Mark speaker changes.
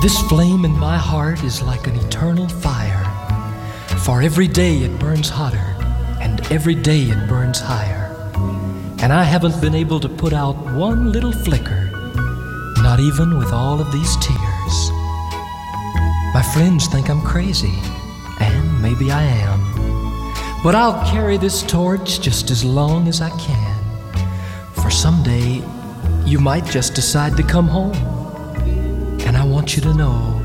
Speaker 1: This flame in my heart is like an eternal fire, for every day it burns hotter, and every day it burns higher. And I haven't been able to put out one little flicker, not even with all of these tears. My friends think I'm crazy, and maybe I am, but I'll carry this torch just as long as I can, for someday you might just decide to come home. And I want you to know